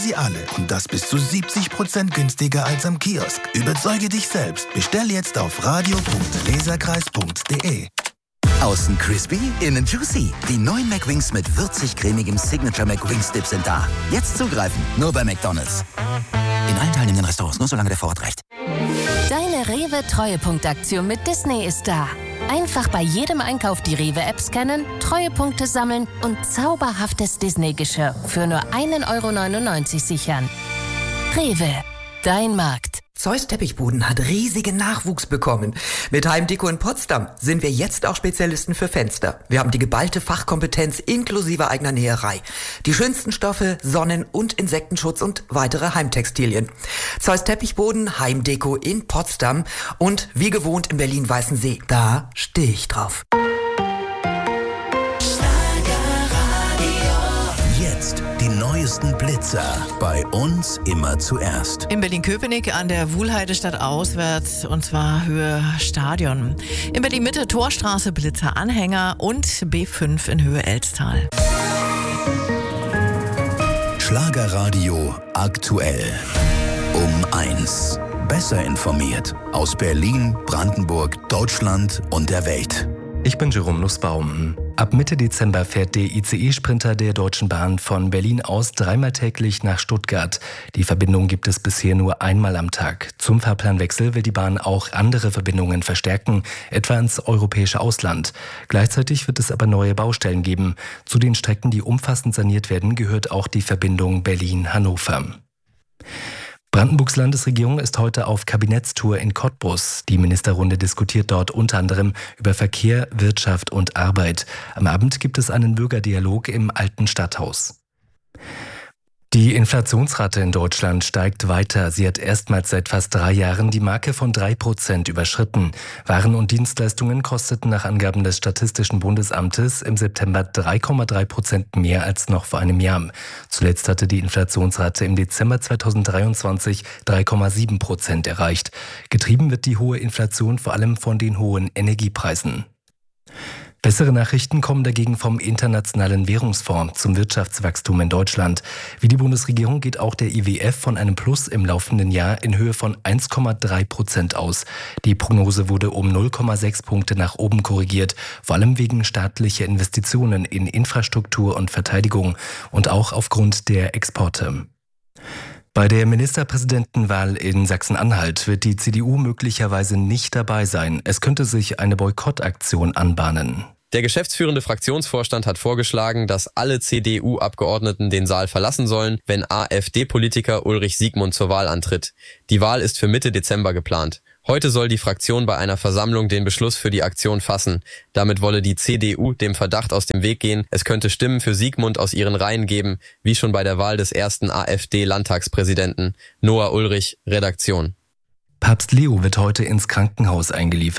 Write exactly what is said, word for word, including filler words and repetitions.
Sie alle und das bis zu siebzig Prozent günstiger als am Kiosk. Überzeuge dich selbst. Bestell jetzt auf radio punkt leserkreis punkt de. Außen crispy, innen juicy. Die neuen McWings mit würzig-cremigem Signature McWings Dip sind da. Jetzt zugreifen, nur bei McDonald's. In allen teilnehmenden Restaurants, nur solange der Vorrat reicht. Deine Rewe-Treuepunktaktion mit Disney ist da. Einfach bei jedem Einkauf die Rewe-App scannen, Treuepunkte sammeln und zauberhaftes Disney-Geschirr für nur ein Euro neunundneunzig sichern. Rewe, dein Markt. Zeus Teppichboden hat riesigen Nachwuchs bekommen. Mit Heimdeko in Potsdam sind wir jetzt auch Spezialisten für Fenster. Wir haben die geballte Fachkompetenz inklusive eigener Näherei. Die schönsten Stoffe, Sonnen- und Insektenschutz und weitere Heimtextilien. Zeus Teppichboden, Heimdeko in Potsdam und wie gewohnt in Berlin-Weißensee. Da stehe ich drauf. Jetzt die neuesten Blitzer. Bei uns immer zuerst. In Berlin-Köpenick an der Wuhlheide stadtauswärts und zwar Höhe Stadion. In Berlin-Mitte Torstraße Blitzer Anhänger und B fünf in Höhe Elstal. Schlagerradio aktuell. Um eins. Besser informiert. Aus Berlin, Brandenburg, Deutschland und der Welt. Ich bin Jerome Nussbaum. Ab Mitte Dezember fährt der I C E-Sprinter der Deutschen Bahn von Berlin aus dreimal täglich nach Stuttgart. Die Verbindung gibt es bisher nur einmal am Tag. Zum Fahrplanwechsel will die Bahn auch andere Verbindungen verstärken, etwa ins europäische Ausland. Gleichzeitig wird es aber neue Baustellen geben. Zu den Strecken, die umfassend saniert werden, gehört auch die Verbindung Berlin-Hannover. Brandenburgs Landesregierung ist heute auf Kabinettstour in Cottbus. Die Ministerrunde diskutiert dort unter anderem über Verkehr, Wirtschaft und Arbeit. Am Abend gibt es einen Bürgerdialog im Alten Stadthaus. Die Inflationsrate in Deutschland steigt weiter. Sie hat erstmals seit fast drei Jahren die Marke von drei Prozent überschritten. Waren und Dienstleistungen kosteten nach Angaben des Statistischen Bundesamtes im September drei Komma drei Prozent mehr als noch vor einem Jahr. Zuletzt hatte die Inflationsrate im Dezember zweitausenddreiundzwanzig drei Komma sieben Prozent erreicht. Getrieben wird die hohe Inflation vor allem von den hohen Energiepreisen. Bessere Nachrichten kommen dagegen vom Internationalen Währungsfonds zum Wirtschaftswachstum in Deutschland. Wie die Bundesregierung geht auch der I W F von einem Plus im laufenden Jahr in Höhe von eins Komma drei Prozent aus. Die Prognose wurde um null Komma sechs Punkte nach oben korrigiert, vor allem wegen staatlicher Investitionen in Infrastruktur und Verteidigung und auch aufgrund der Exporte. Bei der Ministerpräsidentenwahl in Sachsen-Anhalt wird die C D U möglicherweise nicht dabei sein. Es könnte sich eine Boykottaktion anbahnen. Der geschäftsführende Fraktionsvorstand hat vorgeschlagen, dass alle C D U-Abgeordneten den Saal verlassen sollen, wenn AfD-Politiker Ulrich Siegmund zur Wahl antritt. Die Wahl ist für Mitte Dezember geplant. Heute soll die Fraktion bei einer Versammlung den Beschluss für die Aktion fassen. Damit wolle die C D U dem Verdacht aus dem Weg gehen, es könnte Stimmen für Siegmund aus ihren Reihen geben, wie schon bei der Wahl des ersten AfD-Landtagspräsidenten. Noah Ulrich, Redaktion. Papst Leo wird heute ins Krankenhaus eingeliefert.